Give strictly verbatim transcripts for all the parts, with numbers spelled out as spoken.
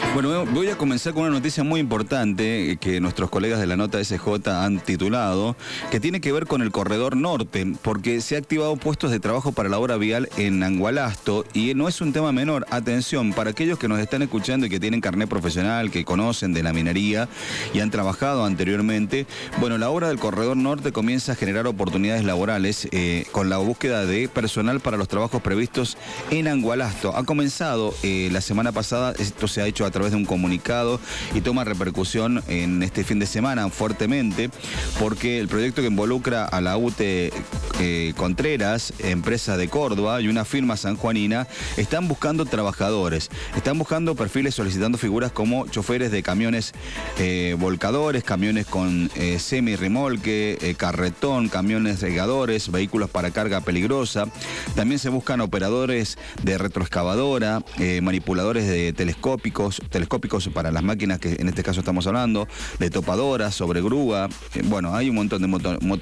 Bueno, voy a comenzar con una noticia muy importante que nuestros colegas de la Nota S J han titulado, que tiene que ver con el Corredor Norte, porque se han activado puestos de trabajo para la obra vial en Angualasto y no es un tema menor. Atención, para aquellos que nos están escuchando y que tienen carnet profesional, que conocen de la minería y han trabajado anteriormente, bueno, la obra del Corredor Norte comienza a generar oportunidades laborales eh, con la búsqueda de personal para los trabajos previstos en Angualasto. Ha comenzado eh, la semana pasada, esto se ha hecho a través de un comunicado y toma repercusión en este fin de semana fuertemente, porque el proyecto que involucra a la U T eh, Contreras, empresa de Córdoba, y una firma sanjuanina, están buscando trabajadores, están buscando perfiles solicitando figuras como choferes de camiones eh, volcadores, camiones con eh, semi-remolque, eh, carretón, camiones regadores, vehículos para carga peligrosa. También se buscan operadores de retroexcavadora, eh, manipuladores de telescópicos, telescópicos para las máquinas que en este caso estamos hablando, de topadoras, sobre grúa, eh, bueno, hay un montón de moto, moto,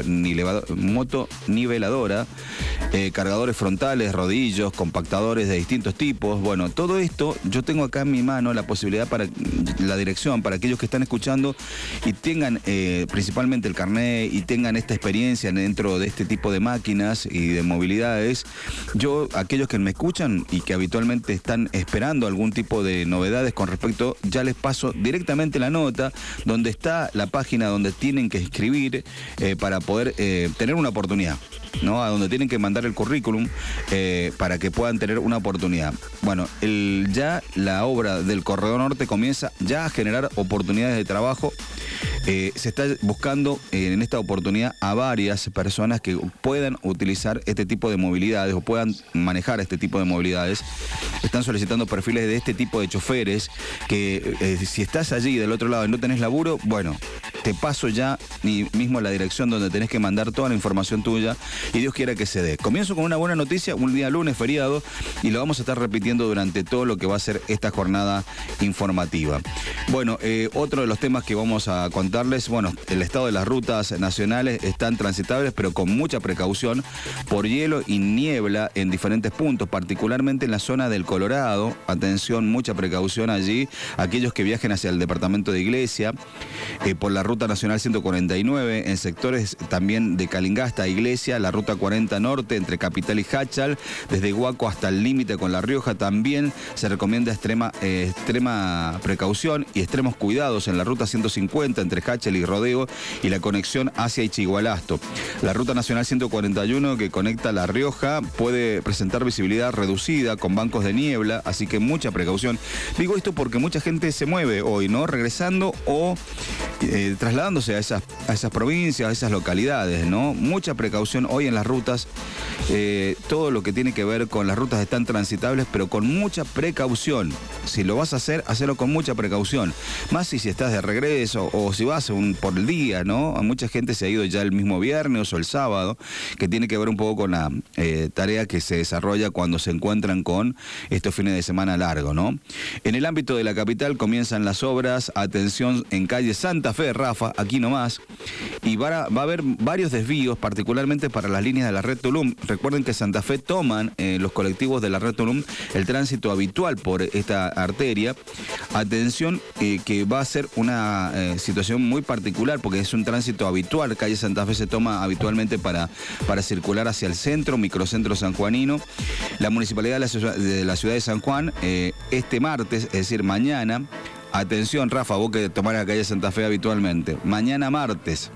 moto niveladora, eh, cargadores frontales, rodillos, compactadores de distintos tipos. Bueno, todo esto yo tengo acá en mi mano la posibilidad para la dirección, para aquellos que están escuchando y tengan eh, principalmente el carnet y tengan esta experiencia dentro de este tipo de máquinas y de movilidades. Yo, aquellos que me escuchan y que habitualmente están esperando algún tipo de novedades con respecto, ya les paso directamente la nota donde está la página donde tienen que escribir eh, para poder eh, tener una oportunidad, ¿no? A donde tienen que mandar el currículum eh, para que puedan tener una oportunidad. Bueno, el, ya la obra del Corredor Norte comienza ya a generar oportunidades de trabajo. Eh, se está buscando eh, en esta oportunidad a varias personas que puedan utilizar este tipo de movilidades o puedan manejar este tipo de movilidades. Están solicitando perfiles de este tipo de choferes que eh, si estás allí del otro lado y no tenés laburo, bueno, te paso ya mismo la dirección donde tenés que mandar toda la información tuya y Dios quiera que se dé. Comienzo con una buena noticia, un día lunes feriado y lo vamos a estar repitiendo durante todo lo que va a ser esta jornada informativa. Bueno, eh, otro de los temas que vamos a contarles, bueno, el estado de las rutas nacionales están transitables pero con mucha precaución por hielo y niebla en diferentes puntos, particularmente en la zona del Colorado. Atención, mucha precaución allí, aquellos que viajen hacia el departamento de Iglesia, eh, por la ruta nacional ciento cuarenta y nueve, en sectores también de Calingasta a Iglesia, la ruta cuarenta Norte entre Capital y Hachal, desde Huaco hasta el límite con La Rioja, también se recomienda extrema, eh, extrema precaución y extremos cuidados en la ruta ciento cincuenta entre Hachal y Rodeo y la conexión hacia Ichigualasto. La ruta nacional ciento cuarenta y uno que conecta La Rioja puede presentar visibilidad reducida con bancos de niebla, así que mucha precaución. Digo esto porque mucha gente se mueve hoy, ¿no? Regresando o eh, trasladándose a esas, a esas provincias, a esas localidades, ¿no? Mucha precaución hoy en las rutas. Eh, todo lo que tiene que ver con las rutas están transitables, pero con mucha precaución. Si lo vas a hacer, hacelo con mucha precaución. Más si, si estás de regreso o si vas un, por el día, ¿no? Mucha gente se ha ido ya el mismo viernes o el sábado, que tiene que ver un poco con la eh, tarea que se desarrolla cuando se encuentran con estos fines de semana largos, ¿no? En el ámbito de la capital comienzan las obras, atención en calle Santa Fe, Rafa, aquí nomás, y va a, va a haber varios desvíos, particularmente para las líneas de la red Tulum. Recuerden que Santa Fe toman eh, los colectivos de la red Tulum el tránsito habitual por esta arteria. Atención eh, que va a ser una eh, situación muy particular porque es un tránsito habitual. Calle Santa Fe se toma habitualmente para, para circular hacia el centro, microcentro sanjuanino. La municipalidad de la ciudad de, la ciudad de San Juan, eh, este martes, es decir, mañana, atención Rafa, vos que tomás la calle Santa Fe habitualmente, mañana martes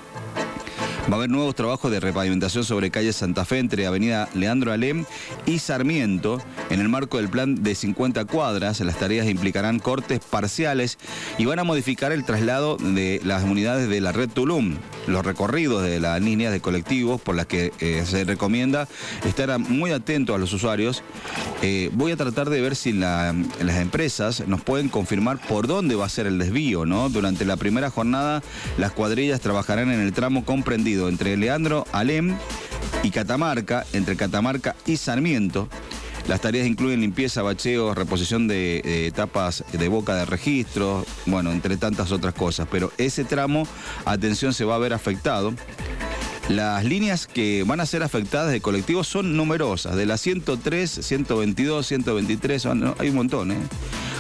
va a haber nuevos trabajos de repavimentación sobre calle Santa Fe entre avenida Leandro Alem y Sarmiento en el marco del plan de cincuenta cuadras. Las tareas implicarán cortes parciales y van a modificar el traslado de las unidades de la red Tulum, los recorridos de las líneas de colectivos por las que eh, se recomienda estar muy atentos a los usuarios. Eh, voy a tratar de ver si la, las empresas nos pueden confirmar por dónde va a ser el desvío, ¿no? Durante la primera jornada las cuadrillas trabajarán en el tramo comprendido entre Leandro Alem y Catamarca, entre Catamarca y Sarmiento. Las tareas incluyen limpieza, bacheo, reposición de, de tapas de boca de registro, bueno, entre tantas otras cosas. Pero ese tramo, atención, se va a ver afectado. Las líneas que van a ser afectadas de colectivos son numerosas, de la ciento tres, ciento veintidós, ciento veintitrés, hay un montón, ¿eh?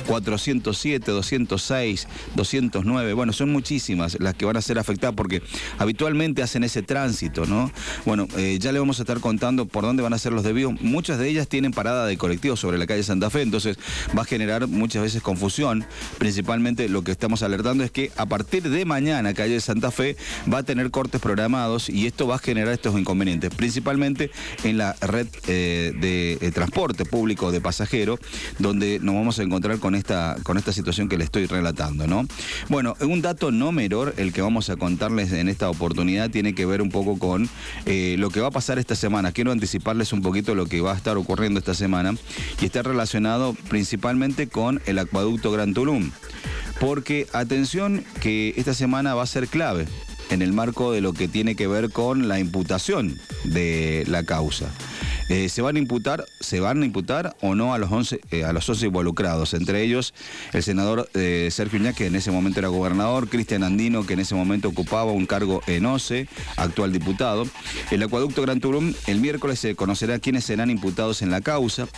cuatrocientos siete, doscientos seis, doscientos nueve, bueno, son muchísimas las que van a ser afectadas porque habitualmente hacen ese tránsito, ¿no? Bueno, eh, ya le vamos a estar contando por dónde van a ser los desvíos. Muchas de ellas tienen parada de colectivos sobre la calle Santa Fe, entonces va a generar muchas veces confusión. Principalmente lo que estamos alertando es que a partir de mañana calle Santa Fe va a tener cortes programados y esto va a generar estos inconvenientes, principalmente en la red eh, de eh, transporte público de pasajeros, donde nos vamos a encontrar con esta, con esta situación que le estoy relatando, ¿no? Bueno, un dato no menor, el que vamos a contarles en esta oportunidad, tiene que ver un poco con eh, lo que va a pasar esta semana. Quiero anticiparles un poquito lo que va a estar ocurriendo esta semana y está relacionado principalmente con el acueducto Gran Tulum. Porque, atención, que esta semana va a ser clave en el marco de lo que tiene que ver con la imputación de la causa. Eh, ¿Se van a imputar, se van a imputar o no a los once, eh, a los once involucrados? Entre ellos, el senador eh, Sergio Uñac, que en ese momento era gobernador, Cristian Andino, que en ese momento ocupaba un cargo en O C E, actual diputado. El acueducto Gran Tulum, el miércoles se conocerá quiénes serán imputados en la causa.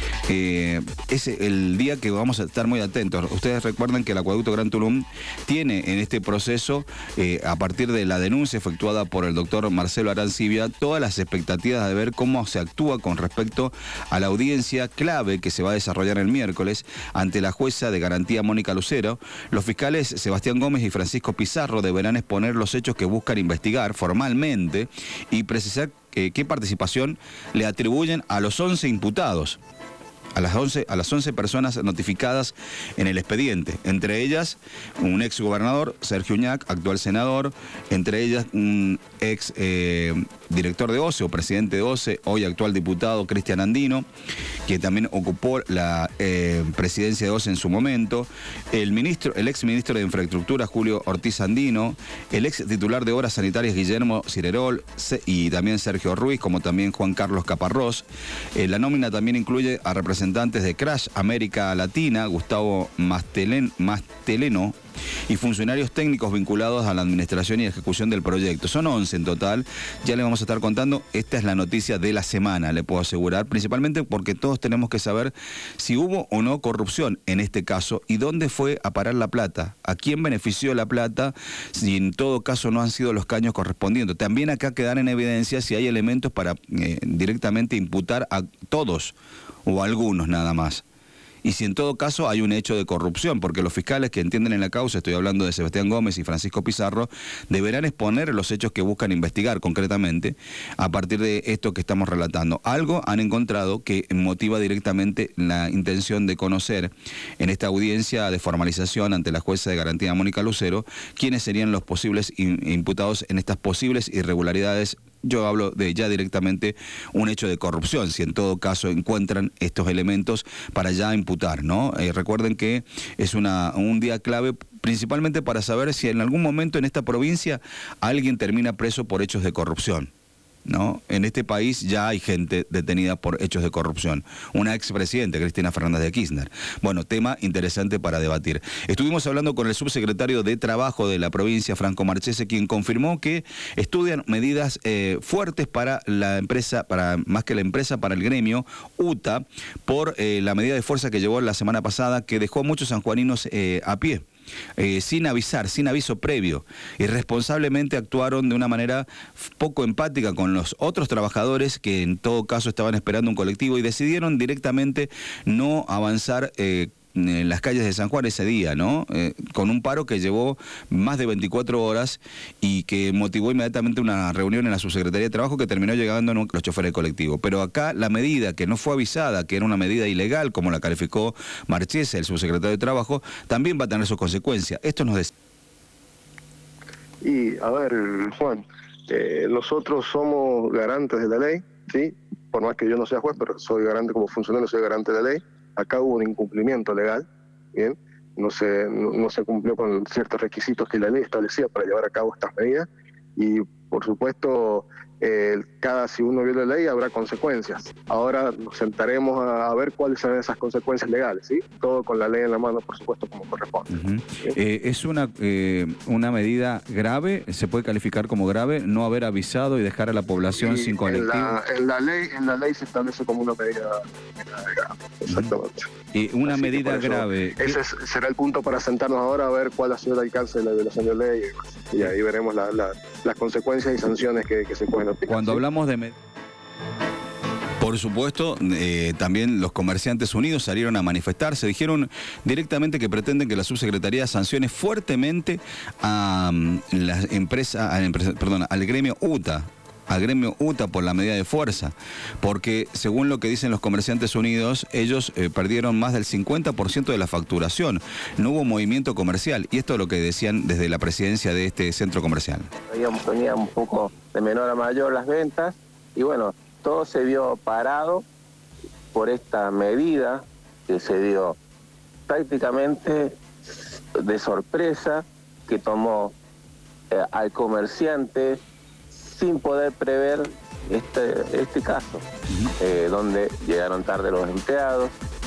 Eh, es el día que vamos a estar muy atentos. Ustedes recuerdan que el acueducto Gran Tulum tiene en este proceso, eh, a partir de la denuncia efectuada por el doctor Marcelo Arancibia, todas las expectativas de ver cómo se actúa con respecto a la audiencia clave que se va a desarrollar el miércoles ante la jueza de garantía Mónica Lucero. Los fiscales Sebastián Gómez y Francisco Pizarro deberán exponer los hechos que buscan investigar formalmente y precisar eh, qué participación le atribuyen a los once imputados. A las, once, a las once personas notificadas en el expediente, entre ellas un ex gobernador, Sergio Uñac, actual senador, entre ellas un ex eh, director de O C E o presidente de O C E, hoy actual diputado, Cristian Andino, que también ocupó la eh, presidencia de O C E en su momento, el ministro, el ex ministro de Infraestructura, Julio Ortiz Andino, el ex titular de Obras Sanitarias, Guillermo Cirerol, y también Sergio Ruiz, como también Juan Carlos Caparrós. Eh, la nómina también incluye a representantes representantes de Crash América Latina, Gustavo Mastelen, Masteleno, y funcionarios técnicos vinculados a la administración y ejecución del proyecto. Son once en total, ya les vamos a estar contando. Esta es la noticia de la semana, le puedo asegurar, principalmente porque todos tenemos que saber si hubo o no corrupción en este caso y dónde fue a parar la plata, a quién benefició la plata, si en todo caso no han sido los caños correspondientes. También acá quedan en evidencia si hay elementos para eh, directamente imputar a todos o a algunos nada más. Y si en todo caso hay un hecho de corrupción, porque los fiscales que entienden en la causa, estoy hablando de Sebastián Gómez y Francisco Pizarro, deberán exponer los hechos que buscan investigar concretamente a partir de esto que estamos relatando. Algo han encontrado que motiva directamente la intención de conocer en esta audiencia de formalización ante la jueza de garantía Mónica Lucero quiénes serían los posibles imputados en estas posibles irregularidades. Yo hablo de ya directamente un hecho de corrupción, si en todo caso encuentran estos elementos para ya imputar, ¿no? Eh, recuerden que es una, un día clave principalmente para saber si en algún momento en esta provincia alguien termina preso por hechos de corrupción, ¿no? En este país ya hay gente detenida por hechos de corrupción. Una expresidenta, Cristina Fernández de Kirchner. Bueno, tema interesante para debatir. Estuvimos hablando con el subsecretario de Trabajo de la provincia, Franco Marchese, quien confirmó que estudian medidas eh, fuertes para la empresa, para más que la empresa, para el gremio, U T A, por eh, la medida de fuerza que llevó la semana pasada, que dejó a muchos sanjuaninos eh, a pie. Eh, sin avisar, sin aviso previo. Irresponsablemente actuaron de una manera poco empática con los otros trabajadores que en todo caso estaban esperando un colectivo y decidieron directamente no avanzar eh, en las calles de San Juan ese día, ¿no? Eh, con un paro que llevó más de veinticuatro horas y que motivó inmediatamente una reunión en la Subsecretaría de Trabajo que terminó llegando en los choferes colectivos. Pero acá la medida que no fue avisada, que era una medida ilegal, como la calificó Marchese, el subsecretario de Trabajo, también va a tener sus consecuencias. Esto nos des... Y, a ver, Juan, eh, nosotros somos garantes de la ley, ¿sí? Por más que yo no sea juez, pero soy garante como funcionario, soy garante de la ley. Acá hubo un incumplimiento legal, ¿bien? No se, no, no se cumplió con ciertos requisitos que la ley establecía para llevar a cabo estas medidas y, por supuesto, eh, cada si uno viola la ley habrá consecuencias. Ahora nos sentaremos a, a ver cuáles son esas consecuencias legales, ¿sí? Todo con la ley en la mano, por supuesto, como corresponde. Uh-huh. ¿Sí? eh, ¿Es una, eh, una medida grave? ¿Se puede calificar como grave no haber avisado y dejar a la población sí, sin colectivo? En la, en la ley, en la ley se establece como una medida, medida grave, exactamente. Uh-huh. Y una Así medida eso, grave. Ese es, será el punto para sentarnos ahora a ver cuál ha sido el alcance de la violación de ley y demás. Y ahí veremos la, la, las consecuencias y sanciones que, que se pueden aplicar. Cuando ¿sí? hablamos de med- Por supuesto, eh, también los comerciantes unidos salieron a manifestarse, dijeron directamente que pretenden que la subsecretaría sancione fuertemente a um, la empresa, a la empresa, perdón, al gremio U T A. al gremio U T A por la medida de fuerza, porque según lo que dicen los comerciantes unidos, ellos eh, perdieron más del cincuenta por ciento de la facturación, no hubo movimiento comercial, y esto es lo que decían desde la presidencia de este centro comercial. Habíamos tenido un poco de menor a mayor las ventas, y bueno, todo se vio parado por esta medida que se dio prácticamente de sorpresa, que tomó eh, al comerciante sin poder prever este, este caso, eh, donde llegaron tarde los empleados,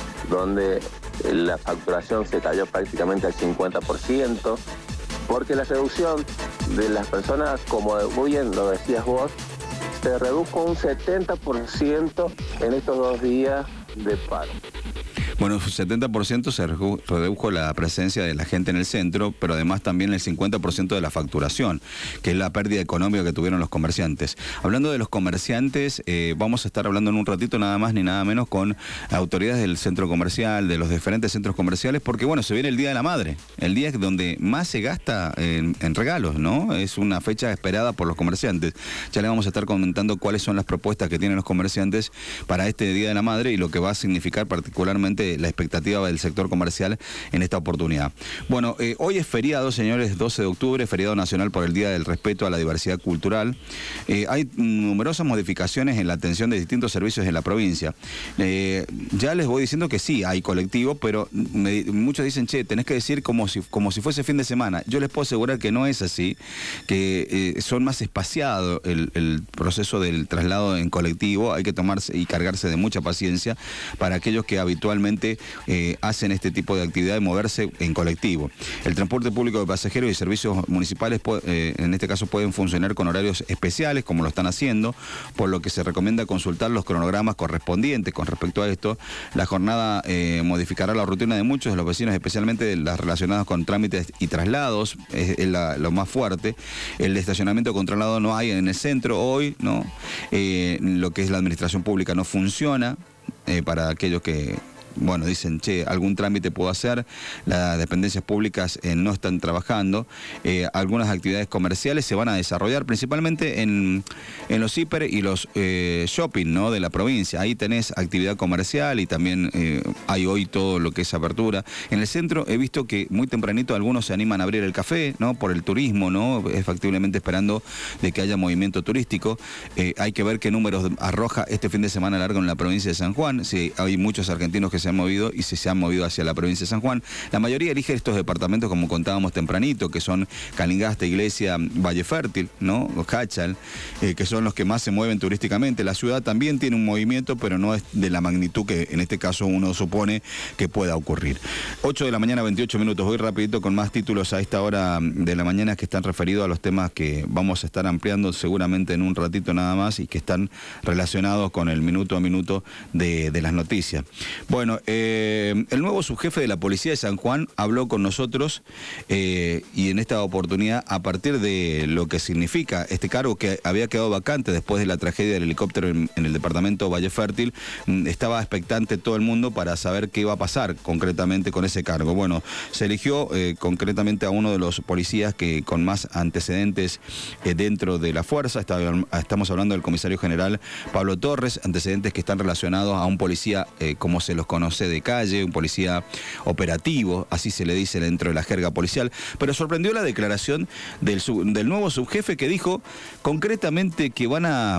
donde la facturación se cayó prácticamente al cincuenta por ciento, porque la reducción de las personas, como muy bien lo decías vos, se redujo un setenta por ciento en estos dos días de paro. Bueno, setenta por ciento se redujo la presencia de la gente en el centro, pero además también el cincuenta por ciento de la facturación, que es la pérdida económica que tuvieron los comerciantes. Hablando de los comerciantes, eh, vamos a estar hablando en un ratito nada más ni nada menos con autoridades del centro comercial, de los diferentes centros comerciales, porque bueno, se viene el Día de la Madre, el día donde más se gasta en, en regalos, ¿no? Es una fecha esperada por los comerciantes. Ya le vamos a estar comentando cuáles son las propuestas que tienen los comerciantes para este Día de la Madre y lo que va a significar particularmente la expectativa del sector comercial en esta oportunidad. Bueno, eh, hoy es feriado, señores, doce de octubre, feriado nacional por el Día del Respeto a la Diversidad Cultural. Eh, hay numerosas modificaciones en la atención de distintos servicios en la provincia. Eh, ya les voy diciendo que sí, hay colectivo, pero me, muchos dicen, che, tenés que decir como si, como si fuese fin de semana. Yo les puedo asegurar que no es así, que eh, son más espaciados el, el proceso del traslado en colectivo. Hay que tomarse y cargarse de mucha paciencia para aquellos que habitualmente Eh, hacen este tipo de actividad de moverse en colectivo. El transporte público de pasajeros y servicios municipales eh, en este caso pueden funcionar con horarios especiales, como lo están haciendo, por lo que se recomienda consultar los cronogramas correspondientes con respecto a esto. La jornada eh, modificará la rutina de muchos de los vecinos, especialmente las relacionadas con trámites y traslados, es, es la, lo más fuerte. El estacionamiento controlado no hay en el centro hoy, ¿no? Eh, lo que es la administración pública no funciona eh, para aquellos que bueno, dicen, che, algún trámite puedo hacer, las dependencias públicas eh, no están trabajando, eh, algunas actividades comerciales se van a desarrollar principalmente en, en los hiper y los eh, shopping, ¿no?, de la provincia. Ahí tenés actividad comercial y también eh, hay hoy todo lo que es apertura. En el centro he visto que muy tempranito algunos se animan a abrir el café, ¿no?, por el turismo, ¿no?, es factiblemente esperando de que haya movimiento turístico. Eh, hay que ver qué números arroja este fin de semana largo en la provincia de San Juan, si hay muchos argentinos que se han movido y si se han movido hacia la provincia de San Juan. La mayoría elige estos departamentos, como contábamos tempranito, que son Calingasta, Iglesia, Valle Fértil, ¿no?, o Cachal, eh, que son los que más se mueven turísticamente. La ciudad también tiene un movimiento, pero no es de la magnitud que en este caso uno supone que pueda ocurrir. ocho de la mañana, veintiocho minutos. Voy rapidito con más títulos a esta hora de la mañana que están referidos a los temas que vamos a estar ampliando seguramente en un ratito nada más y que están relacionados con el minuto a minuto de, de las noticias. Bueno, eh, el nuevo subjefe de la Policía de San Juan habló con nosotros eh, y en esta oportunidad, a partir de lo que significa este cargo que había quedado vacante después de la tragedia del helicóptero en, en el departamento Valle Fértil, estaba expectante todo el mundo para saber qué iba a pasar concretamente con ese cargo. Bueno, se eligió eh, concretamente a uno de los policías que con más antecedentes eh, dentro de la fuerza. Está, estamos hablando del comisario general Pablo Torres, antecedentes que están relacionados a un policía eh, como se los conoce de calle, un policía operativo, así se le dice dentro de la jerga policial. Pero sorprendió la declaración del, sub, del nuevo subjefe, que dijo concretamente que van a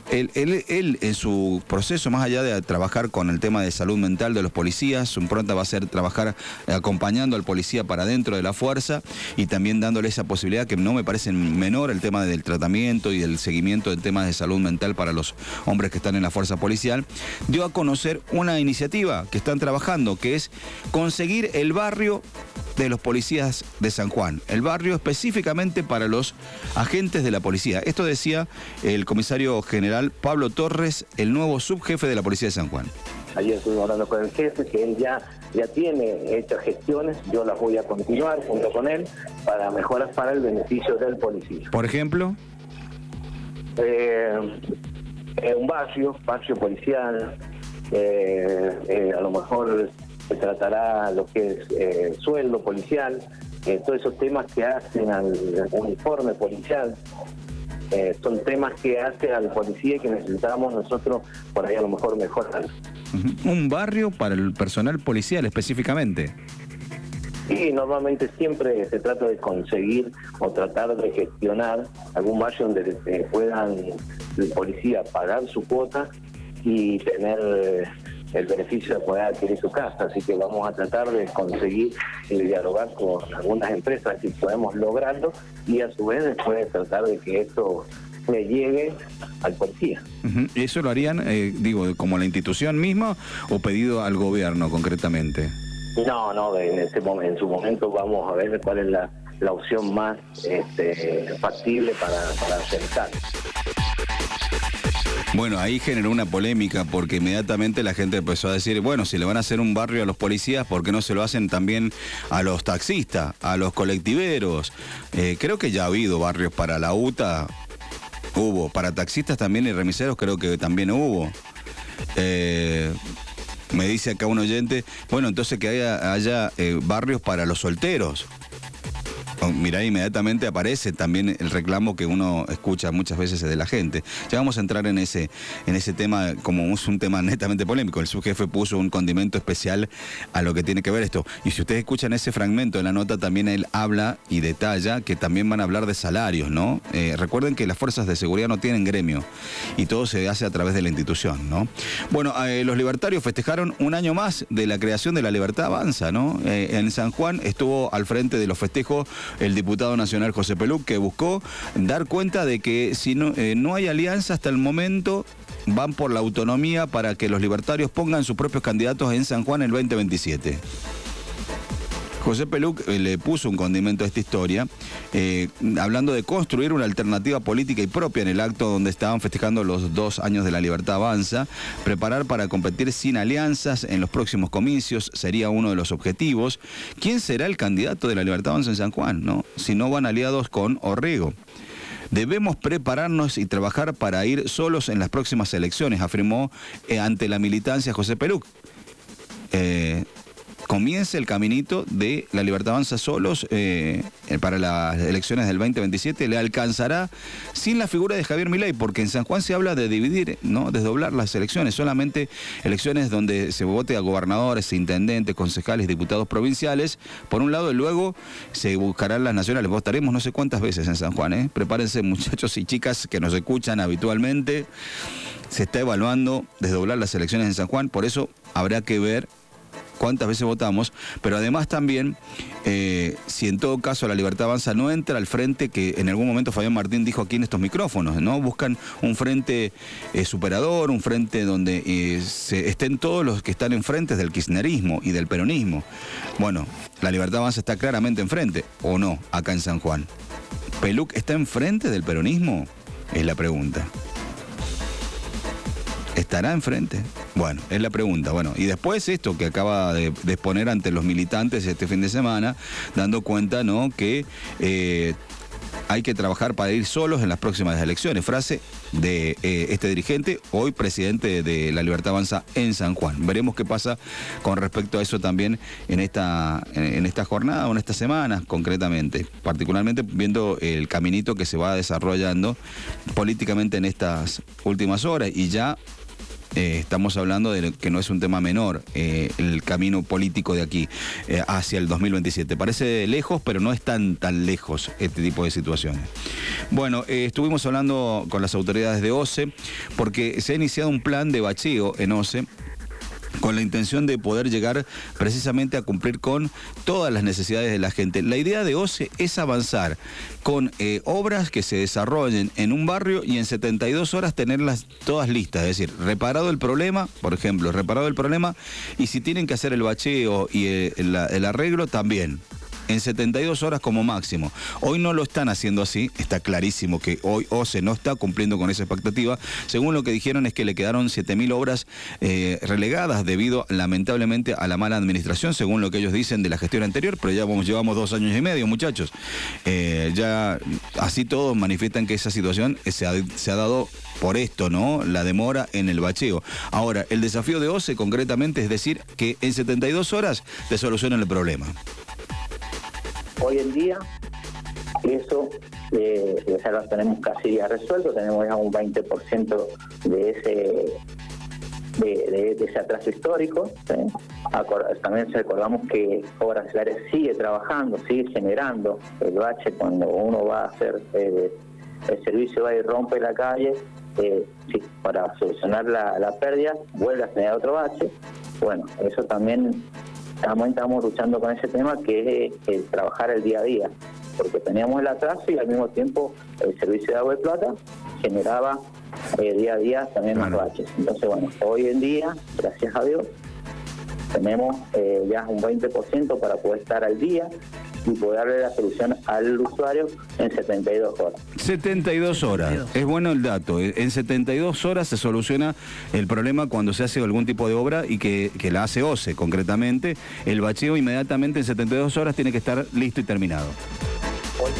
Él, él, él en su proceso, más allá de trabajar con el tema de salud mental de los policías, su impronta va a ser trabajar acompañando al policía para dentro de la fuerza y también dándole esa posibilidad que no me parece menor el tema del tratamiento y del seguimiento de temas de salud mental para los hombres que están en la fuerza policial. Dio a conocer una iniciativa que están trabajando, que es conseguir el barrio de los policías de San Juan, el barrio específicamente para los agentes de la policía. Esto decía el comisario general Pablo Torres, el nuevo subjefe de la policía de San Juan. Ayer estuvimos hablando con el jefe, que él ya, ya tiene hechas gestiones, yo las voy a continuar junto con él para mejoras para el beneficio del policía. Por ejemplo, eh, eh, un barrio, barrio policial, eh, eh, a lo mejor se tratará lo que es eh, sueldo policial, eh, todos esos temas que hacen al uniforme policial, eh, son temas que hace al policía y que necesitamos nosotros por ahí a lo mejor mejorar. Uh-huh. Un barrio para el personal policial específicamente. Sí, normalmente siempre se trata de conseguir o tratar de gestionar algún barrio donde eh, puedan el policía pagar su cuota y tener eh, el beneficio de poder adquirir su casa. Así que vamos a tratar de conseguir y dialogar con algunas empresas si podemos lograrlo y a su vez después tratar de que esto le llegue al policía. Uh-huh. ¿Y eso lo harían, eh, digo, como la institución misma o pedido al gobierno concretamente? No, no, en, este momento, en su momento vamos a ver cuál es la, la opción más este, factible para, para acercar. Bueno, ahí generó una polémica porque inmediatamente la gente empezó a decir, bueno, si le van a hacer un barrio a los policías, ¿por qué no se lo hacen también a los taxistas, a los colectiveros? Eh, creo que ya ha habido barrios para la U T A, hubo, para taxistas también y remiseros creo que también hubo. Eh, me dice acá un oyente, bueno, entonces que haya, haya eh, barrios para los solteros. Mirá, inmediatamente aparece también el reclamo que uno escucha muchas veces de la gente. Ya vamos a entrar en ese, en ese tema, como es un tema netamente polémico. El subjefe puso un condimento especial a lo que tiene que ver esto. Y si ustedes escuchan ese fragmento de la nota, también él habla y detalla que también van a hablar de salarios, ¿no? Eh, recuerden que las fuerzas de seguridad no tienen gremio y todo se hace a través de la institución, ¿no? Bueno, eh, los libertarios festejaron un año más de la creación de La Libertad Avanza, ¿no? Eh, en San Juan estuvo al frente de los festejos el diputado nacional José Peluc, que buscó dar cuenta de que si no, eh, no hay alianza hasta el momento, van por la autonomía para que los libertarios pongan sus propios candidatos en San Juan el veinte veintisiete. José Peluc eh, le puso un condimento a esta historia, eh, hablando de construir una alternativa política y propia en el acto donde estaban festejando los dos años de La Libertad Avanza. Preparar para competir sin alianzas en los próximos comicios sería uno de los objetivos. ¿Quién será el candidato de La Libertad Avanza en San Juan, no? Si no van aliados con Orrego. Debemos prepararnos y trabajar para ir solos en las próximas elecciones, afirmó eh, ante la militancia José Peluc. Eh, Comience el caminito de La Libertad Avanza solos eh, para las elecciones del veinte veintisiete. Le alcanzará sin la figura de Javier Milei, porque en San Juan se habla de dividir, ¿no? Desdoblar las elecciones, solamente elecciones donde se vote a gobernadores, intendentes, concejales, diputados provinciales, por un lado, y luego se buscarán las nacionales. Votaremos no sé cuántas veces en San Juan, ¿eh? Prepárense, muchachos y chicas que nos escuchan habitualmente. Se está evaluando desdoblar las elecciones en San Juan, por eso habrá que ver cuántas veces votamos, pero además también, eh, si en todo caso La Libertad Avanza no entra al frente que en algún momento Fabián Martín dijo aquí en estos micrófonos, ¿no? Buscan un frente eh, superador, un frente donde eh, se estén todos los que están enfrente del kirchnerismo y del peronismo. Bueno, La Libertad Avanza está claramente enfrente, ¿o no?, acá en San Juan. ¿Peluc está enfrente del peronismo? Es la pregunta. ¿Estará enfrente? Bueno, es la pregunta. Bueno, y después esto que acaba de, de exponer ante los militantes este fin de semana, dando cuenta, ¿no?, que eh, hay que trabajar para ir solos en las próximas elecciones. Frase de eh, este dirigente, hoy presidente de La Libertad Avanza en San Juan. Veremos qué pasa con respecto a eso también en esta, en esta jornada o en esta semana concretamente, particularmente viendo el caminito que se va desarrollando políticamente en estas últimas horas y ya Eh, estamos hablando de que no es un tema menor eh, el camino político de aquí eh, hacia el dos mil veintisiete. Parece lejos, pero no es tan, tan lejos este tipo de situaciones. Bueno, eh, estuvimos hablando con las autoridades de OCE porque se ha iniciado un plan de bacheo en OCE con la intención de poder llegar precisamente a cumplir con todas las necesidades de la gente. La idea de OCE es avanzar con eh, obras que se desarrollen en un barrio y en setenta y dos horas tenerlas todas listas, es decir, reparado el problema, por ejemplo, reparado el problema, y si tienen que hacer el bacheo y eh, el, el arreglo, también. En setenta y dos horas como máximo. Hoy no lo están haciendo así, está clarísimo que hoy OCE no está cumpliendo con esa expectativa. Según lo que dijeron es que le quedaron siete mil obras eh, relegadas debido lamentablemente a la mala administración, según lo que ellos dicen de la gestión anterior, pero ya vamos, llevamos dos años y medio, muchachos. Eh, ya así todos manifiestan que esa situación se ha, se ha dado por esto, ¿no? La demora en el bacheo. Ahora, el desafío de OCE concretamente es decir que en setenta y dos horas te solucionan el problema. Hoy en día, eso eh, ya lo tenemos casi ya resuelto, tenemos ya un veinte por ciento de ese de, de, de ese atraso histórico. ¿sí? Acor también recordamos que Obras Celulares sigue trabajando, sigue generando el bache cuando uno va a hacer eh, el servicio, va y rompe la calle, eh, sí, para solucionar la, la pérdida, vuelve a tener otro bache. Bueno, eso también... También estamos luchando con ese tema que es el trabajar el día a día, porque teníamos el atraso y al mismo tiempo el servicio de agua y plata generaba eh, día a día también los baches. Entonces, bueno, hoy en día, gracias a Dios, tenemos eh, ya un veinte por ciento para poder estar al día y poder darle la solución al usuario en setenta y dos horas. setenta y dos horas, es bueno el dato. En setenta y dos horas se soluciona el problema cuando se hace algún tipo de obra y que, que la hace OCE concretamente. El bacheo inmediatamente en setenta y dos horas tiene que estar listo y terminado. Hoy.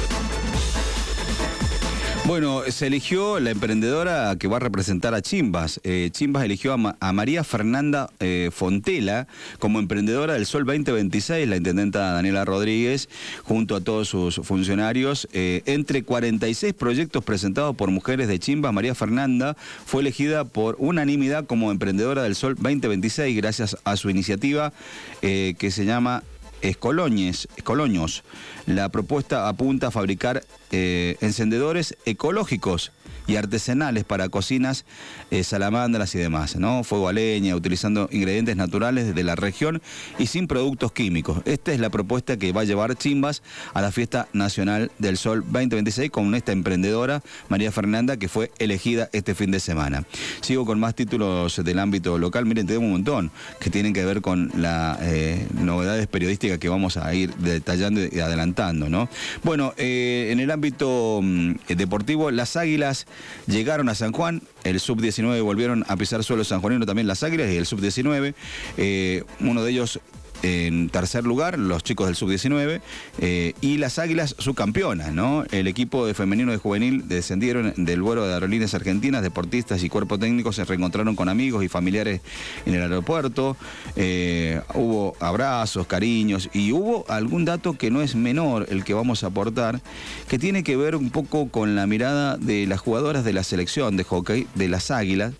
Bueno, se eligió la emprendedora que va a representar a Chimbas. Eh, Chimbas eligió a, Ma a María Fernanda eh, Fontela como emprendedora del Sol veinte veintiséis, la intendenta Daniela Rodríguez, junto a todos sus funcionarios. Eh, entre cuarenta y seis proyectos presentados por mujeres de Chimbas, María Fernanda fue elegida por unanimidad como emprendedora del Sol veinte veintiséis gracias a su iniciativa eh, que se llama Escoloñes, Escoloños. La propuesta apunta a fabricar eh, encendedores ecológicos y artesanales para cocinas, eh, salamandras y demás, ¿no? Fuego a leña, utilizando ingredientes naturales de la región y sin productos químicos. Esta es la propuesta que va a llevar Chimbas a la Fiesta Nacional del Sol veinte veintiséis con esta emprendedora, María Fernanda, que fue elegida este fin de semana. Sigo con más títulos del ámbito local. Miren, tenemos un montón que tienen que ver con las eh, novedades periodísticas que vamos a ir detallando y adelantando, ¿no? Bueno, eh, en el ámbito mm, deportivo, las Águilas llegaron a San Juan, el sub diecinueve volvieron a pisar suelo sanjuanino también las Águilas y el sub diecinueve, eh, uno de ellos en tercer lugar, los chicos del sub diecinueve, eh, y las Águilas subcampeonas, ¿no? El equipo de femenino de juvenil descendieron del vuelo de aerolíneas argentinas, deportistas y cuerpo técnico se reencontraron con amigos y familiares en el aeropuerto, eh, hubo abrazos, cariños, y hubo algún dato que no es menor el que vamos a aportar, que tiene que ver un poco con la mirada de las jugadoras de la selección de hockey, de las Águilas,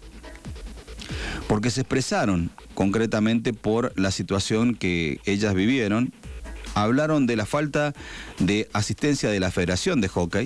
porque se expresaron concretamente por la situación que ellas vivieron. Hablaron de la falta de asistencia de la Federación de Hockey,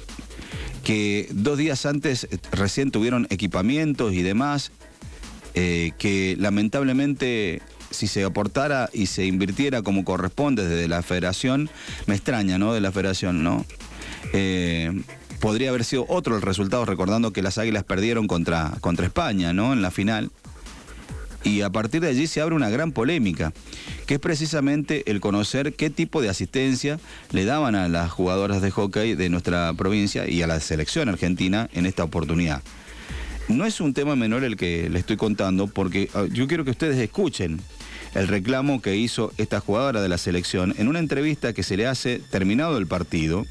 que dos días antes recién tuvieron equipamientos y demás, eh, que lamentablemente si se aportara y se invirtiera como corresponde desde la Federación, me extraña, ¿no? De la Federación, ¿no? Eh, podría haber sido otro el resultado, recordando que las Águilas perdieron contra, contra España, ¿no? En la final. Y a partir de allí se abre una gran polémica, que es precisamente el conocer qué tipo de asistencia le daban a las jugadoras de hockey de nuestra provincia y a la selección argentina en esta oportunidad. No es un tema menor el que le estoy contando, porque yo quiero que ustedes escuchen el reclamo que hizo esta jugadora de la selección en una entrevista que se le hace terminado el partido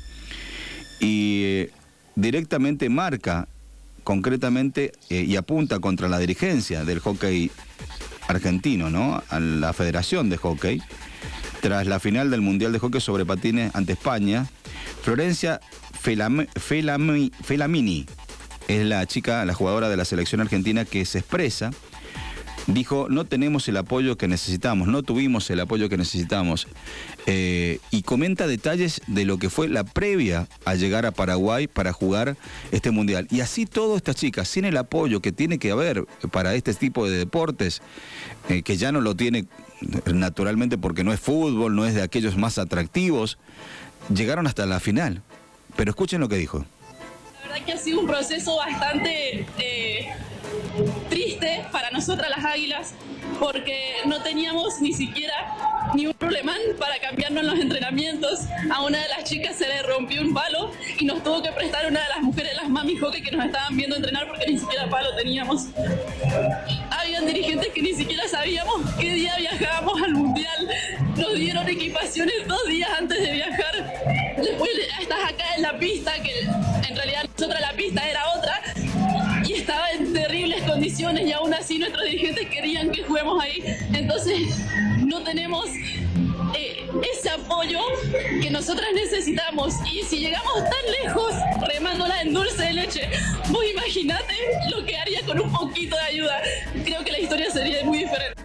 y eh, directamente marca concretamente eh, y apunta contra la dirigencia del hockey argentino, ¿no? A la Federación de Hockey. Tras la final del Mundial de Hockey sobre Patines ante España, Florencia Felam Felami Felamini, es la chica, la jugadora de la selección argentina que se expresa. Dijo, no tenemos el apoyo que necesitamos, no tuvimos el apoyo que necesitamos. Eh, y comenta detalles de lo que fue la previa a llegar a Paraguay para jugar este mundial. Y así todo esta chica, sin el apoyo que tiene que haber para este tipo de deportes, eh, que ya no lo tiene naturalmente porque no es fútbol, no es de aquellos más atractivos, llegaron hasta la final. Pero escuchen lo que dijo. La verdad que ha sido un proceso bastante eh, triste para nosotras las Águilas, porque no teníamos ni siquiera ni un problemán para cambiarnos en los entrenamientos. A una de las chicas se le rompió un palo y nos tuvo que prestar una de las mujeres, las mami hockey, que nos estaban viendo entrenar porque ni siquiera palo teníamos. Habían dirigentes que ni siquiera sabíamos qué día viajábamos al mundial. Nos dieron equipaciones dos días antes de viajar. Después estás acá en la pista, que en realidad nosotros la pista era otra, y estaba en terribles condiciones y aún así nuestros dirigentes querían que juguemos ahí. Entonces no tenemos eh, ese apoyo que nosotras necesitamos, y si llegamos tan lejos remándola en dulce de leche, vos imaginate lo que haría con un poquito de ayuda. Creo que la historia sería muy diferente.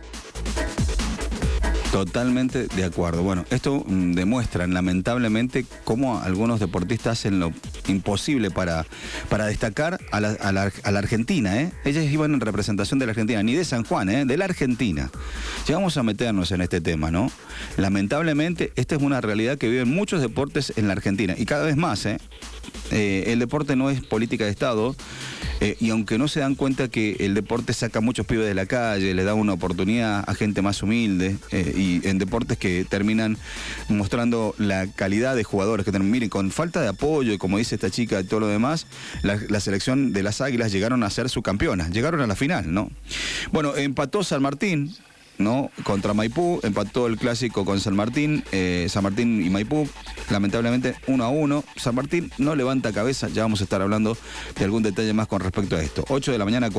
Totalmente de acuerdo. Bueno, esto mm, demuestra lamentablemente cómo algunos deportistas hacen lo imposible para, para destacar a la, a, la, a la Argentina, ¿eh? Ellas iban en representación de la Argentina, ni de San Juan, ¿eh? De la Argentina. Llegamos a meternos en este tema, ¿no? Lamentablemente, esta es una realidad que viven muchos deportes en la Argentina, y cada vez más, ¿eh? Eh, el deporte no es política de Estado, eh, y aunque no se dan cuenta que el deporte saca muchos pibes de la calle, le da una oportunidad a gente más humilde, eh, y en deportes que terminan mostrando la calidad de jugadores que tienen. Miren, con falta de apoyo, y como dice esta chica y todo lo demás, la, la selección de las Águilas llegaron a ser subcampeonas, llegaron a la final, ¿no? Bueno, empató San Martín, ¿no? Contra Maipú, empató el clásico con San Martín, eh, San Martín y Maipú, lamentablemente uno a uno. San Martín no levanta cabeza, ya vamos a estar hablando de algún detalle más con respecto a esto. ocho de la mañana.